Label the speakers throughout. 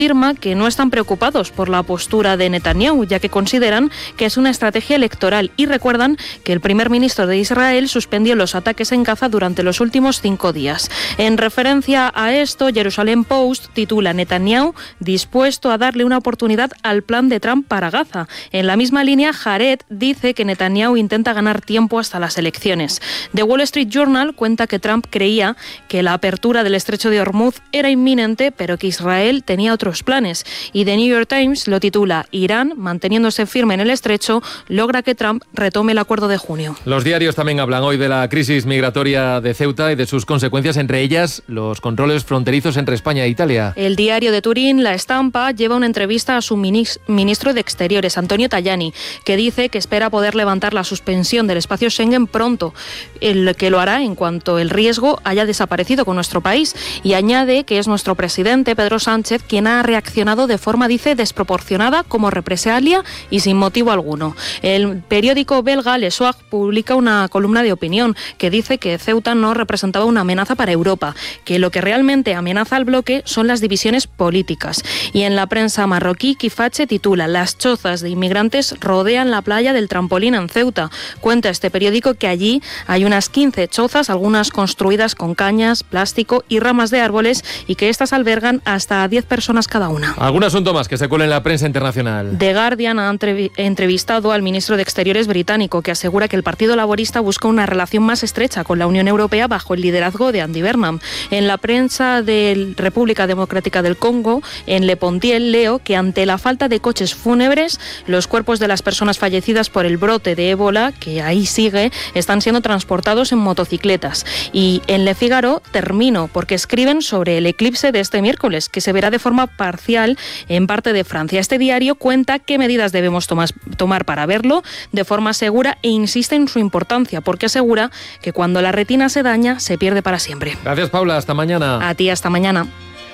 Speaker 1: afirma que no están preocupados por la postura de Netanyahu, ya que consideran que es una estrategia electoral y recuerdan que el primer ministro de Israel suspendió los ataques en Gaza durante los últimos 5 días. En referencia a esto, Jerusalem Post titula Netanyahu dispuesto a darle una oportunidad al plan de Trump para Gaza. En la misma línea, Haaretz dice que Netanyahu intenta ganar tiempo hasta las elecciones. The Wall Street Journal cuenta que Trump creía que la apertura del estrecho de Hormuz era inminente, pero que Israel tenía otros planes. Y The New York Times lo titula Irán, manteniéndose firme en el estrecho, logra que Trump retome el acuerdo de junio.
Speaker 2: Los diarios también hablan hoy de la crisis migratoria de Ceuta y de sus consecuencias, entre ellas los controles fronterizos entre España e Italia.
Speaker 1: El diario de Turín, La Estampa, lleva una entrevista a su ministro de Exteriores, Antonio Tajani, que dice que espera poder levantar la suspensión del espacio Schengen pronto, el que lo hará en cuanto el riesgo haya desaparecido con nuestro país, y añade que es nuestro presidente, Pedro Sánchez, quien ha reaccionado de forma, dice, desproporcionada como represalia y sin motivo alguno. El periódico belga Le Soir publica una columna de opinión que dice que Ceuta no representaba una amenaza para Europa, que lo que realmente amenaza al bloque son las divisiones políticas. Y en la prensa marroquí, Kifache titula Las chozas de inmigrantes rodean la playa del Trampolín en Ceuta. Cuenta este periódico que allí hay unas 15 chozas, algunas construidas con cañas, plástico y ramas de árboles, y que estas albergan hasta 10 personas cada una.
Speaker 2: ¿Algún asunto más que se cuele en la prensa internacional?
Speaker 1: The Guardian ha entrevistado al ministro de Exteriores británico, que asegura que el Partido Laborista busca una relación más estrecha con la Unión Europea bajo el liderazgo de Andy Burnham. En la prensa de República Democrática del Congo, en Le Pontiel, leo que ante la falta de coches fúnebres, los cuerpos de las personas fallecidas por el brote de ébola, que ahí sigue, están siendo transportados en motocicletas. Y en Le Figaro termino porque escriben sobre el eclipse de este miércoles, que se verá de forma parcial en parte de Francia. Este diario cuenta qué medidas debemos tomar para verlo de forma segura e insiste en su importancia, porque asegura que cuando la retina se daña, se pierde para siempre.
Speaker 2: Gracias, Paula. Hasta mañana.
Speaker 1: A ti, hasta mañana.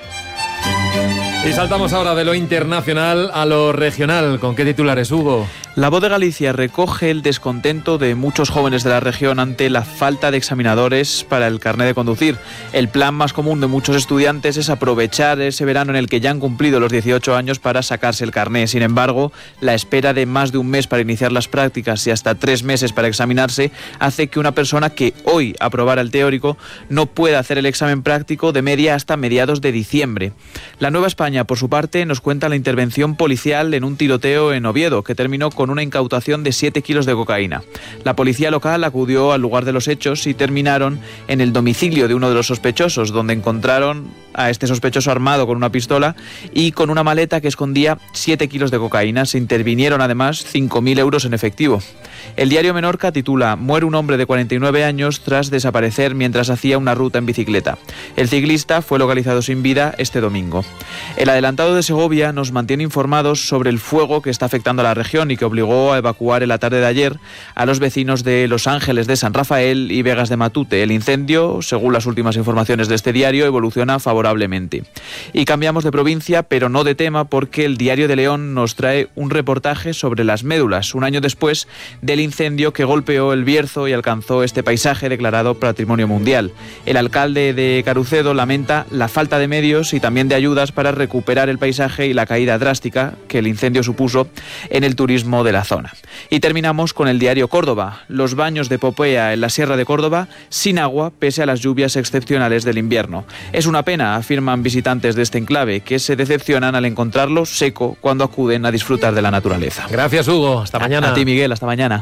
Speaker 2: Y saltamos ahora de lo internacional a lo regional. ¿Con qué titulares, Hugo?
Speaker 3: La Voz de Galicia recoge el descontento de muchos jóvenes de la región ante la falta de examinadores para el carné de conducir. El plan más común de muchos estudiantes es aprovechar ese verano en el que ya han cumplido los 18 años para sacarse el carné. Sin embargo, la espera de más de un mes para iniciar las prácticas y hasta 3 meses para examinarse hace que una persona que hoy aprobara el teórico no pueda hacer el examen práctico de media hasta mediados de diciembre. La Nueva España, por su parte, nos cuenta la intervención policial en un tiroteo en Oviedo, que terminó con una incautación de 7 kilos de cocaína. La policía local acudió al lugar de los hechos y terminaron en el domicilio de uno de los sospechosos, donde encontraron a este sospechoso armado con una pistola y con una maleta que escondía 7 kilos de cocaína. Se intervinieron además 5.000 euros en efectivo. El diario Menorca titula Muere un hombre de 49 años tras desaparecer mientras hacía una ruta en bicicleta. El ciclista fue localizado sin vida este domingo. El adelantado de Segovia nos mantiene informados sobre el fuego que está afectando a la región y que obligó a evacuar en la tarde de ayer a los vecinos de Los Ángeles de San Rafael y Vegas de Matute. El incendio, según las últimas informaciones de este diario, evoluciona favorablemente. Y cambiamos de provincia, pero no de tema, porque el Diario de León nos trae un reportaje sobre las médulas, un año después del incendio que golpeó el Bierzo y alcanzó este paisaje declarado Patrimonio Mundial. El alcalde de Carucedo lamenta la falta de medios y también de ayudas para recuperar el paisaje y la caída drástica que el incendio supuso en el turismo de la zona. Y terminamos con el diario Córdoba. Los baños de Popea en la Sierra de Córdoba sin agua pese a las lluvias excepcionales del invierno. Es una pena, afirman visitantes de este enclave, que se decepcionan al encontrarlo seco cuando acuden a disfrutar de la naturaleza.
Speaker 2: Gracias, Hugo. Hasta mañana.
Speaker 3: A ti, Miguel. Hasta mañana.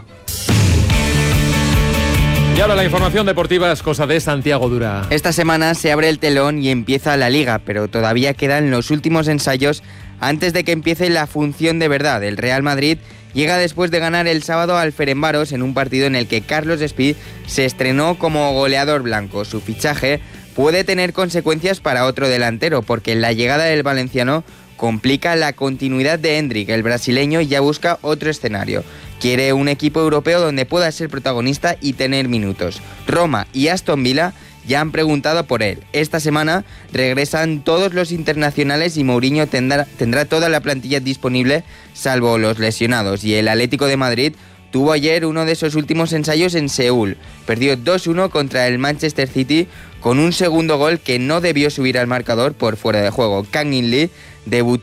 Speaker 2: Y ahora la información deportiva es cosa de Santiago Dura.
Speaker 4: Esta semana se abre el telón y empieza la Liga, pero todavía quedan los últimos ensayos antes de que empiece la función de verdad. El Real Madrid llega después de ganar el sábado al Ferencváros en un partido en el que Carlos Espí se estrenó como goleador blanco. Su fichaje puede tener consecuencias para otro delantero, porque la llegada del valenciano complica la continuidad de Hendrik. El brasileño ya busca otro escenario. Quiere un equipo europeo donde pueda ser protagonista y tener minutos. Roma y Aston Villa ya han preguntado por él. Esta semana regresan todos los internacionales y Mourinho tendrá toda la plantilla disponible, salvo los lesionados. Y el Atlético de Madrid tuvo ayer uno de sus últimos ensayos en Seúl. Perdió 2-1 contra el Manchester City con un segundo gol que no debió subir al marcador por fuera de juego. Kang In Lee debutó